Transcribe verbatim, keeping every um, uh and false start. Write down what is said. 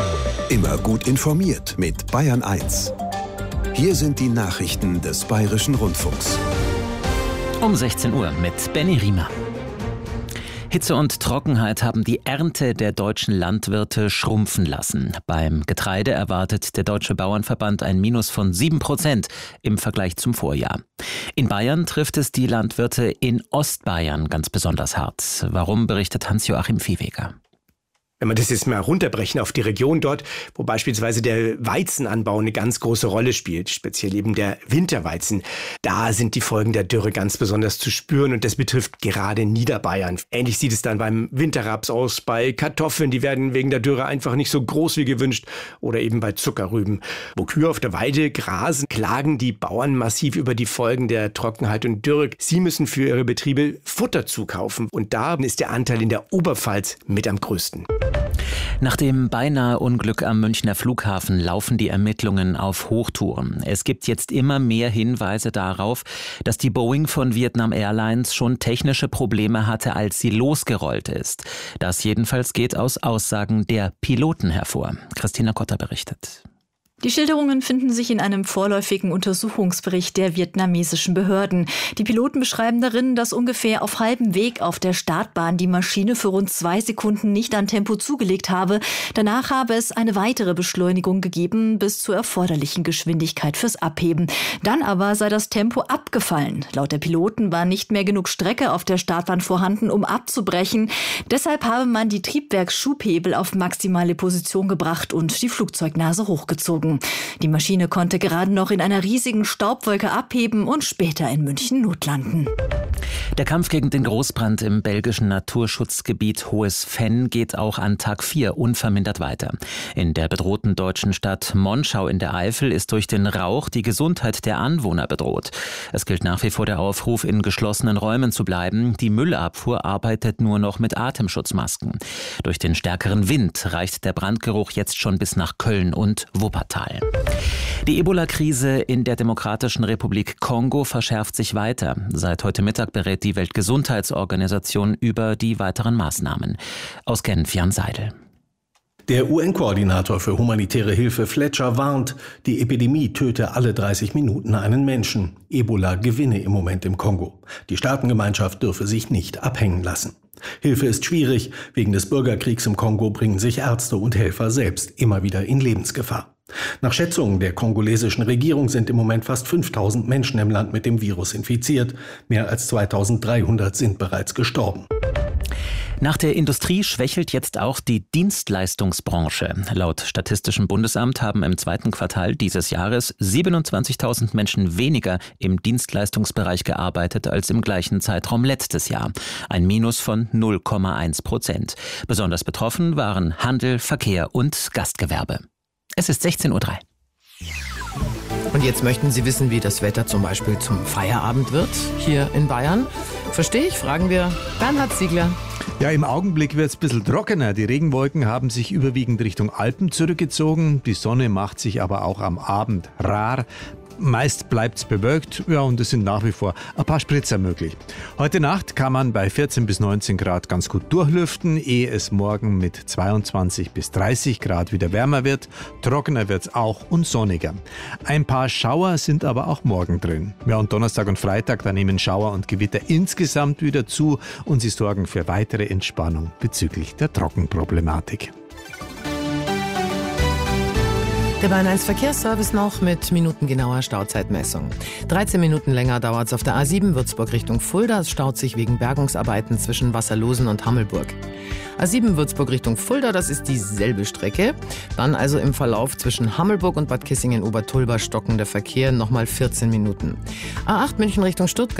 Immer gut informiert mit Bayern eins. Hier sind die Nachrichten des Bayerischen Rundfunks. Um sechzehn Uhr mit Benny Riemer. Hitze und Trockenheit haben die Ernte der deutschen Landwirte schrumpfen lassen. Beim Getreide erwartet der Deutsche Bauernverband ein Minus von sieben Prozent im Vergleich zum Vorjahr. In Bayern trifft es die Landwirte in Ostbayern ganz besonders hart. Warum, berichtet Hans-Joachim Viehweger. Wenn wir das jetzt mal runterbrechen auf die Region dort, wo beispielsweise der Weizenanbau eine ganz große Rolle spielt, speziell eben der Winterweizen, da sind die Folgen der Dürre ganz besonders zu spüren und das betrifft gerade Niederbayern. Ähnlich sieht es dann beim Winterraps aus, bei Kartoffeln, die werden wegen der Dürre einfach nicht so groß wie gewünscht, oder eben bei Zuckerrüben. Wo Kühe auf der Weide grasen, klagen die Bauern massiv über die Folgen der Trockenheit und Dürre. Sie müssen für ihre Betriebe Futter zukaufen und da ist der Anteil in der Oberpfalz mit am größten. Nach dem beinahe Unglück am Münchner Flughafen laufen die Ermittlungen auf Hochtouren. Es gibt jetzt immer mehr Hinweise darauf, dass die Boeing von Vietnam Airlines schon technische Probleme hatte, als sie losgerollt ist. Das jedenfalls geht aus Aussagen der Piloten hervor. Christina Kotter berichtet. Die Schilderungen finden sich in einem vorläufigen Untersuchungsbericht der vietnamesischen Behörden. Die Piloten beschreiben darin, dass ungefähr auf halbem Weg auf der Startbahn die Maschine für rund zwei Sekunden nicht an Tempo zugelegt habe. Danach habe es eine weitere Beschleunigung gegeben bis zur erforderlichen Geschwindigkeit fürs Abheben. Dann aber sei das Tempo abgefallen. Laut der Piloten war nicht mehr genug Strecke auf der Startbahn vorhanden, um abzubrechen. Deshalb habe man die Triebwerksschubhebel auf maximale Position gebracht und die Flugzeugnase hochgezogen. Die Maschine konnte gerade noch in einer riesigen Staubwolke abheben und später in München notlanden. Der Kampf gegen den Großbrand im belgischen Naturschutzgebiet Hohes Venn geht auch an Tag vier unvermindert weiter. In der bedrohten deutschen Stadt Monschau in der Eifel ist durch den Rauch die Gesundheit der Anwohner bedroht. Es gilt nach wie vor der Aufruf, in geschlossenen Räumen zu bleiben. Die Müllabfuhr arbeitet nur noch mit Atemschutzmasken. Durch den stärkeren Wind reicht der Brandgeruch jetzt schon bis nach Köln und Wuppertal. Die Ebola-Krise in der Demokratischen Republik Kongo verschärft sich weiter. Seit heute Mittag berät die Weltgesundheitsorganisation über die weiteren Maßnahmen. Aus Genf, Jan Seidel. Der U N-Koordinator für humanitäre Hilfe Fletcher warnt, die Epidemie töte alle dreißig Minuten einen Menschen. Ebola gewinne im Moment im Kongo. Die Staatengemeinschaft dürfe sich nicht abhängen lassen. Hilfe ist schwierig. Wegen des Bürgerkriegs im Kongo bringen sich Ärzte und Helfer selbst immer wieder in Lebensgefahr. Nach Schätzungen der kongolesischen Regierung sind im Moment fast fünftausend Menschen im Land mit dem Virus infiziert. Mehr als zweitausenddreihundert sind bereits gestorben. Nach der Industrie schwächelt jetzt auch die Dienstleistungsbranche. Laut Statistischem Bundesamt haben im zweiten Quartal dieses Jahres siebenundzwanzigtausend Menschen weniger im Dienstleistungsbereich gearbeitet als im gleichen Zeitraum letztes Jahr. Ein Minus von null Komma eins Prozent. Besonders betroffen waren Handel, Verkehr und Gastgewerbe. Es ist sechzehn Uhr drei. Und jetzt möchten Sie wissen, wie das Wetter zum Beispiel zum Feierabend wird hier in Bayern. Verstehe ich, fragen wir Bernhard Ziegler. Ja, im Augenblick wird es ein bisschen trockener. Die Regenwolken haben sich überwiegend Richtung Alpen zurückgezogen. Die Sonne macht sich aber auch am Abend rar. Meist bleibt es bewölkt, ja, und es sind nach wie vor ein paar Spritzer möglich. Heute Nacht kann man bei vierzehn bis neunzehn Grad ganz gut durchlüften, ehe es morgen mit zweiundzwanzig bis dreißig Grad wieder wärmer wird. Trockener wird es auch und sonniger. Ein paar Schauer sind aber auch morgen drin. Ja, und Donnerstag und Freitag, da nehmen Schauer und Gewitter insgesamt wieder zu und sie sorgen für weitere Entspannung bezüglich der Trockenproblematik. Der Bayern eins Verkehrsservice noch mit minutengenauer Stauzeitmessung. dreizehn Minuten länger dauert es auf der A sieben Würzburg Richtung Fulda. Es staut sich wegen Bergungsarbeiten zwischen Wasserlosen und Hammelburg. A sieben Würzburg Richtung Fulda, das ist dieselbe Strecke. Dann also im Verlauf zwischen Hammelburg und Bad Kissingen-Obertulba stockender Verkehr nochmal vierzehn Minuten. A acht München Richtung Stuttgart.